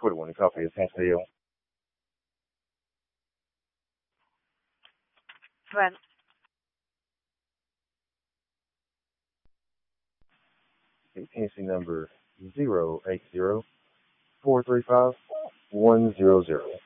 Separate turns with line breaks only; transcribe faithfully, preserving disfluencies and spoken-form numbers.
forty-one to copy. It's Hansdale.
When?
Agency number zero eight zero four three five one zero zero.